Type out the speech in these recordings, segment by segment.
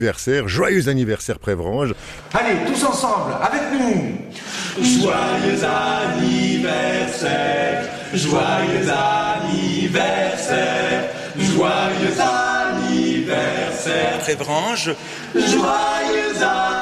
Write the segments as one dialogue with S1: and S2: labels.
S1: Anniversaire, joyeux anniversaire Prévrange.
S2: Allez, tous ensemble, avec nous.
S3: Joyeux anniversaire, joyeux anniversaire, joyeux anniversaire Prévrange, joyeux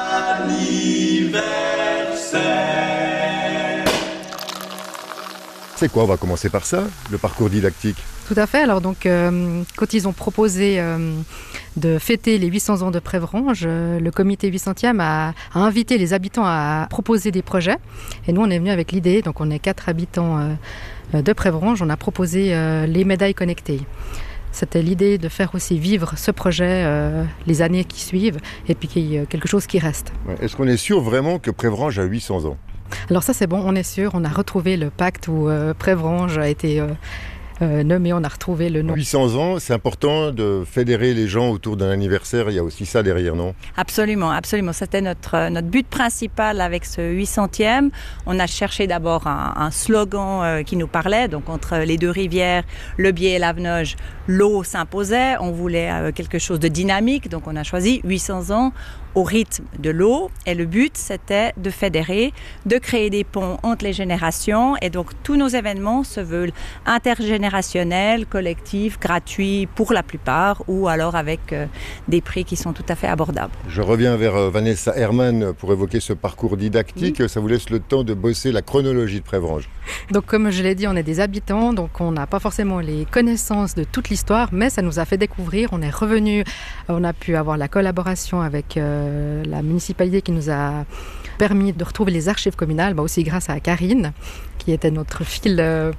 S3: anniversaire.
S1: C'est quoi, on va commencer par ça, le parcours didactique?
S4: Tout à fait. Alors donc, quand ils ont proposé de fêter les 800 ans de Prévrange, le comité 800e a invité les habitants à proposer des projets. Et nous, on est venus avec l'idée, donc on est 4 habitants de Prévrange, on a proposé les médailles connectées. C'était l'idée de faire aussi vivre ce projet les années qui suivent et puis qu'il y ait quelque chose qui reste.
S1: Ouais. Est-ce qu'on est sûr vraiment que Prévrange a 800 ans?
S4: Alors ça c'est bon, on est sûr, on a retrouvé le pacte où Prévrange a été nommé, on a retrouvé le nom.
S1: 800 ans, c'est important de fédérer les gens autour d'un anniversaire, il y a aussi ça derrière, non?
S5: Absolument, absolument. C'était notre but principal avec ce 800e. On a cherché d'abord un slogan qui nous parlait, donc entre les deux rivières, le Biais et l'Avenoge, l'eau s'imposait, on voulait quelque chose de dynamique, donc on a choisi 800 ans au rythme de l'eau et le but c'était de fédérer, de créer des ponts entre les générations et donc tous nos événements se veulent intergénérationnels, collectifs, gratuits pour la plupart ou alors avec des prix qui sont tout à fait abordables.
S1: Je reviens vers Vanessa Herman pour évoquer ce parcours didactique, oui. Ça vous laisse le temps de bosser la chronologie de Prévrange.
S4: Donc comme je l'ai dit, on est des habitants, donc on n'a pas forcément les connaissances de toute l'histoire, mais ça nous a fait découvrir, on est revenu, on a pu avoir la collaboration avec la municipalité qui nous a permis de retrouver les archives communales, aussi grâce à Karine, qui était notre fil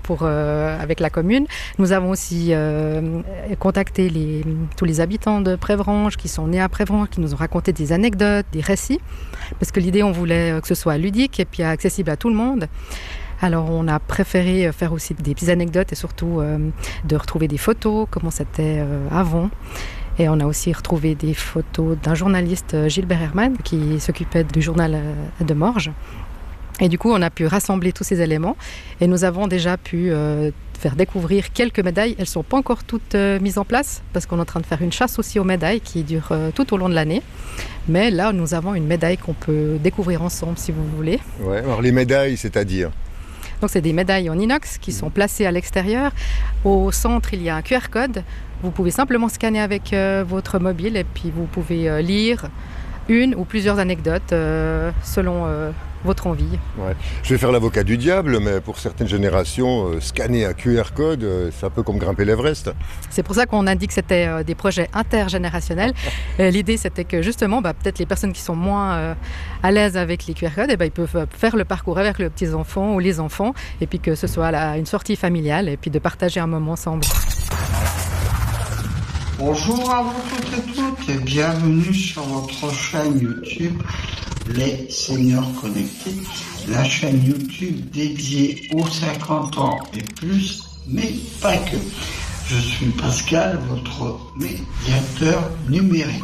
S4: avec la commune. Nous avons aussi contacté tous les habitants de Prévrange qui sont nés à Prévrange, qui nous ont raconté des anecdotes, des récits, parce que l'idée, on voulait que ce soit ludique et puis accessible à tout le monde. Alors on a préféré faire aussi des petites anecdotes et surtout de retrouver des photos, comment c'était avant. Et on a aussi retrouvé des photos d'un journaliste, Gilbert Herman, qui s'occupait du journal de Morges. Et du coup, on a pu rassembler tous ces éléments. Et nous avons déjà pu faire découvrir quelques médailles. Elles ne sont pas encore toutes mises en place, parce qu'on est en train de faire une chasse aussi aux médailles qui dure tout au long de l'année. Mais là, nous avons une médaille qu'on peut découvrir ensemble, si vous voulez.
S1: Ouais, alors les médailles, c'est-à-dire ?
S4: Donc c'est des médailles en inox qui sont placées à l'extérieur. Au centre, il y a un QR code. Vous pouvez simplement scanner avec votre mobile et puis vous pouvez lire une ou plusieurs anecdotes selon votre envie.
S1: Ouais. Je vais faire l'avocat du diable, mais pour certaines générations, scanner un QR code, c'est un peu comme grimper l'Everest.
S4: C'est pour ça qu'on a dit que c'était des projets intergénérationnels. L'idée, c'était que justement, peut-être les personnes qui sont moins à l'aise avec les QR codes, ils peuvent faire le parcours avec les petits-enfants ou les enfants, et puis que ce soit une sortie familiale, et puis de partager un moment ensemble.
S6: Bonjour à vous toutes et toutes et bienvenue sur votre chaîne YouTube Les Seniors Connectés, la chaîne YouTube dédiée aux 50 ans et plus, mais pas que. Je suis Pascal, votre médiateur numérique.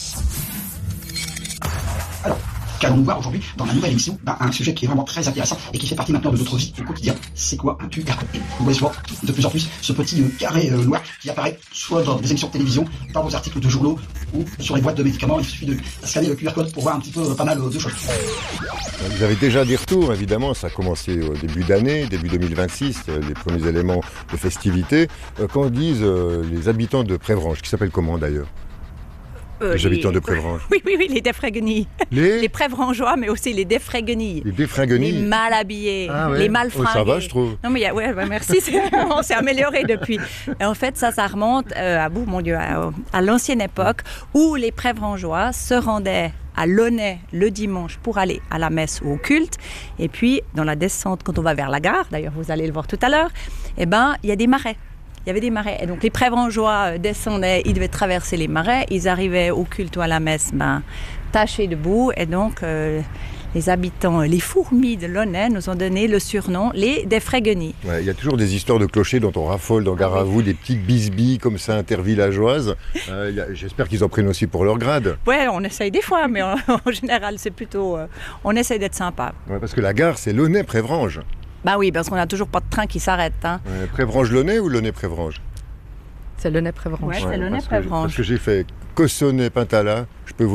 S6: Alors, qu'allons-nous voir aujourd'hui dans la nouvelle émission, un sujet qui est vraiment très intéressant et qui fait partie maintenant de notre vie au quotidien. C'est quoi un QR code? Vous voyez souvent de plus en plus ce petit carré noir qui apparaît soit dans des émissions de télévision, dans vos articles de journaux ou sur les boîtes de médicaments. Il suffit de scanner le QR code pour voir un petit peu pas mal de choses.
S1: Vous avez déjà des retours, évidemment, ça a commencé au début d'année, début 2026, les premiers éléments de festivité. Qu'en disent les habitants de Prévrange, qui s'appellent comment d'ailleurs? Les habitants de Prévrange.
S5: Oui, les défraguenilles. Les Prévrangeois, mais aussi les défraguenilles.
S1: Les défraguenilles.
S5: Les mal habillés,
S1: ouais.
S5: les mal fringués.
S1: Ça va, je trouve.
S5: Non, mais merci, on s'est amélioré depuis. Et en fait, ça remonte à l'ancienne époque où les Prévrangeois se rendaient à Launay le dimanche pour aller à la messe ou au culte. Et puis, dans la descente, quand on va vers la gare, d'ailleurs, vous allez le voir tout à l'heure, il y a des marais. Il y avait des marais. Et donc les Prévrangeois descendaient, ils devaient traverser les marais, ils arrivaient au culte ou à la messe, tachés debout. Et donc les habitants, les fourmis de Launay nous ont donné le surnom, les défraguenilles. Ouais,
S1: il y a toujours des histoires de clochers dont on raffole dans Gare à vous, des petites bisbilles comme ça intervillageoises. J'espère qu'ils en prennent aussi pour leur grade.
S5: Ouais, on essaye des fois, mais en général, c'est plutôt... on essaye d'être sympa.
S1: Ouais, parce que la gare, c'est Launay-Prévrange.
S5: Oui, parce qu'on n'a toujours pas de train qui s'arrête.
S1: Prévrange-Launay ou Launay-Prévrange?
S4: C'est Launay-Prévrange.
S5: Ouais, c'est Launay-Prévrange.
S1: Parce que j'ai fait Cossonay-Pintala, je peux vous